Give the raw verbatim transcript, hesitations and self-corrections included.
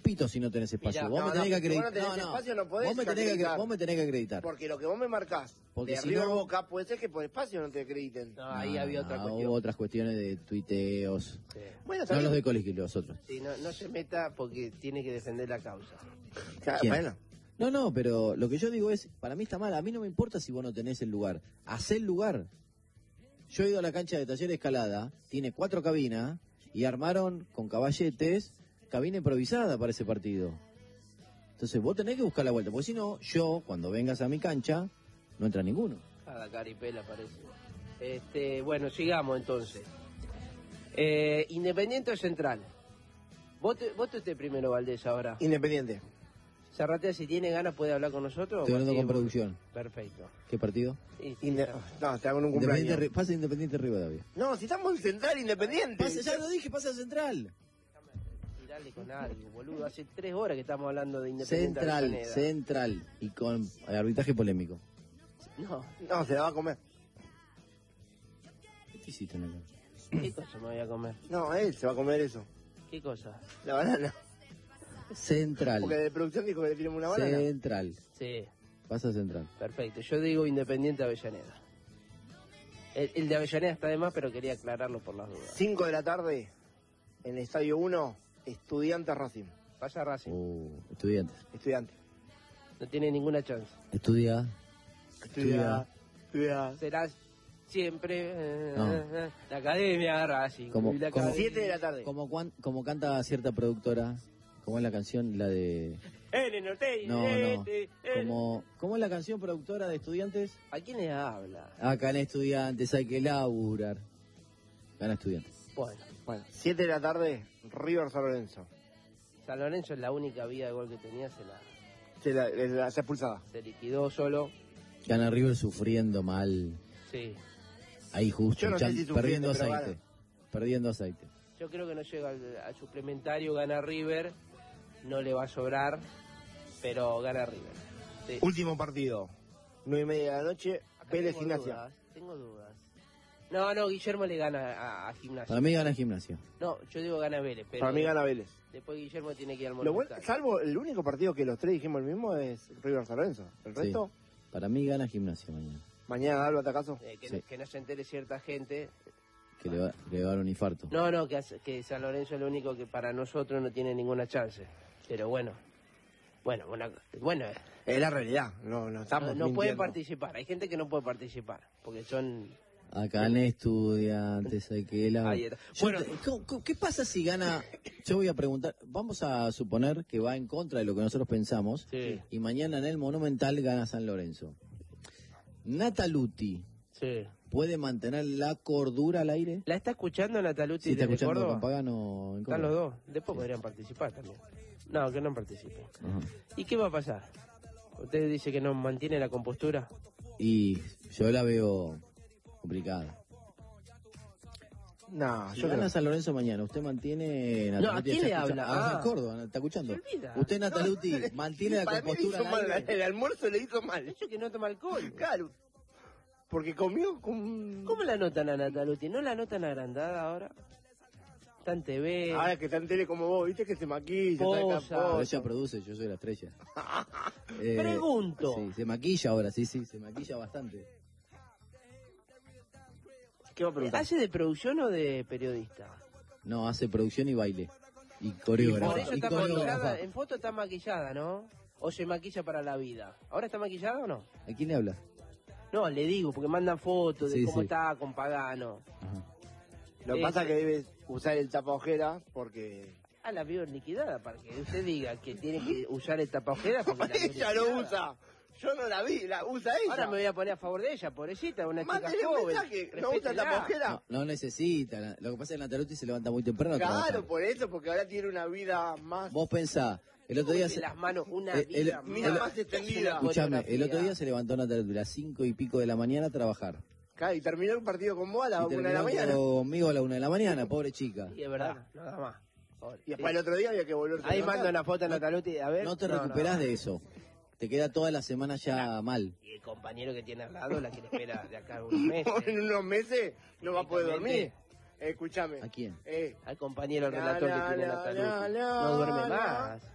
pito si no tenés espacio. Mirá, vos, no, me tenés no, que acreditar. vos no tenés no, no. espacio, no podés vos, me tenés que, acreditar. vos me tenés que acreditar. Porque lo que vos me marcás Porque de si River no- Boca puede ser que por espacio no te acrediten. No, ahí había otra Ah, cuestión. Hubo otras cuestiones de tuiteos. Sí. Bueno, No también. los de colegio, los otros. Sí, no, no se meta porque tiene que defender la causa. Claro, ¿Quién? bueno. No, no, pero lo que yo digo es, para mí está mal. A mí no me importa si vos no tenés el lugar. Hacé el lugar. Yo he ido a la cancha de Taller Escalada, tiene cuatro cabinas y armaron con caballetes cabina improvisada para ese partido. Entonces vos tenés que buscar la vuelta, porque si no, yo, cuando vengas a mi cancha, no entra ninguno. Cada caripela parece. Este, bueno, sigamos entonces. Eh, Independiente o Central. Vote, vote usted primero, Valdés, ahora. Independiente. Zarratea, si tiene ganas, puede hablar con nosotros. Estoy o hablando así, con producción. Perfecto. ¿Qué partido? Sí, sí, Inde- no, te hago un Independiente, cumpleaños. Ri- pasa Independiente Rivadavia. No, si estamos en Central Independiente. Pasa, ya lo dije, pasa Central. tirarle con algo, boludo. Hace tres horas que estamos hablando de Independiente Central, Avellaneda. Central. Y con arbitraje polémico. No, No, se la va a comer. ¿Qué te hiciste en la cara? ¿qué cosa me voy a comer? No, él se va a comer eso. ¿Qué cosa? La banana. Central. Porque de producción dijo que le tiremos una banana. Central. Sí, Pasa Central. perfecto. Yo digo Independiente Avellaneda. El, el de Avellaneda está de más, pero quería aclararlo por las dudas. cinco de la tarde, en el Estadio uno, Estudiantes Racing. Vaya Racing, Oh, estudiantes. Estudiante. no tiene ninguna chance. Estudia. Estudia. Estudia. Será siempre eh, No. eh, la Academia Racing. Como- y la como- Academia- siete de la tarde. Como, cuan- como canta cierta productora, como es la canción, la de... N Norte, No, no. este, eh. Como, ¿cómo es la canción productora de estudiantes? ¿A quién le habla? Acá en estudiantes hay que laburar. Gana estudiantes. Bueno, Bueno, siete de la tarde, River San Lorenzo. San Lorenzo es la única vía de gol que tenía, se la Se la, la, la- se expulsada. se liquidó solo. Gana River sufriendo mal. Sí, Ahí justo. Yo no sé chan- si sufriendo, perdiendo pero aceite. gana. Perdiendo aceite. yo creo que no llega al, al suplementario, gana River, no le va a sobrar, pero gana River. Sí. Último partido, nueve y media de la noche, Acá Vélez tengo Gimnasia. dudas, tengo dudas. No, no, Guillermo le gana a, a Gimnasia. Para mí gana Gimnasia. No, yo digo gana Vélez, pero Para mí gana Vélez. después Guillermo tiene que ir al Lo bueno, Monumental. salvo el único partido que los tres dijimos el mismo es River San Lorenzo. El Sí. resto, Para mí gana Gimnasia mañana. mañana Alba Tacazo. Eh, que, Sí. no, que no se entere cierta gente. Que le va, le va a dar un infarto. No, no, que, hace- que San Lorenzo es lo único que para nosotros no tiene ninguna chance. Pero bueno, bueno, una- bueno, eh, Es la realidad, no, no estamos no, no pueden mintiendo. participar. Hay gente que no puede participar porque son. Acá en estudiantes hay que laburar. Ahí está. Yo Bueno. te- ¿cómo- cómo- ¿Qué pasa si gana? Yo voy a preguntar. Vamos a suponer que va en contra de lo que nosotros pensamos. Sí, Y mañana en el Monumental gana San Lorenzo. Nataluti, sí. ¿puede mantener la cordura al aire? ¿La está escuchando Nataluti Si está desde escuchando Córdoba? con Pagano en Están Córdoba. los dos. Después podrían participar también. No, que no participen. Ajá. ¿Y qué va a pasar? ¿Usted dice que no mantiene la compostura? Y yo la veo complicada. No, Si yo gana creo. San Lorenzo mañana, ¿usted mantiene No, ¿a quién está le escuchando- habla? Ah, Ah. Córdoba, ¿está escuchando? Se olvida. Usted, Nataluti, mantiene la Para mí le compostura hizo al mal, aire. el almuerzo le hizo mal. Eso que no toma alcohol. Claro. Porque comió con... ¿Cómo la notan a Nataluti? ¿No la notan agrandada ahora? Está en T V. Ahora que está en tele como vos, viste que se maquilla, Posa. está Pero acá, ella produce, yo soy la estrella. Eh, Pregunto. Sí, se maquilla ahora, sí, sí, se maquilla bastante. ¿Qué va a preguntar? ¿Hace de producción o de periodista? No, hace producción y baile. Y Y por coreógrafa. eso Y está coreógrafa. maquillada. En foto está maquillada, ¿no? ¿O se maquilla para la vida? ¿Ahora está maquillada o no? ¿A quién le habla? No, le digo, porque mandan fotos de Sí, cómo sí. está con Pagano. Ajá. Lo que Eh, pasa es que debes usar el tapa ojera porque... Ah, la vio liquidada, para que usted diga que tiene que usar el tapaujeras porque la vio ella lo liquidada. usa. Yo no la vi, la usa ella. Ahora me voy a poner a favor de ella, pobrecita, una chica Mándele un joven. mensaje. ¿No usa el respétela. tapa ojera? No, no necesita. la- Lo que pasa es que Nataluti se levanta muy temprano a Claro, trabajar. por eso, porque ahora tiene una vida más... Vos pensá, el otro día Porque se... las manos, una eh, el- vida Mira, más- más extendida. Escuchame, el coreografía. otro día se levantó Nataluti a las cinco y pico de la mañana a trabajar. Claro, y terminó el partido con vos a la Y una de la terminó mañana. conmigo a la una de la mañana, pobre chica. Sí, es verdad, nada más. Pobre, Y después sí. el otro día había que volver Ahí mando una foto a Nataluti, a ver. No te recuperás de eso. Te queda toda la semana ya mal. Y el compañero que tiene al lado, la que le espera de acá a unos meses. En unos meses no va a poder dormir. Exactamente. Eh, escuchame. ¿A quién? Eh, Al compañero La, relator la, que tiene la, Nataluti. la, la, No duerme la. más.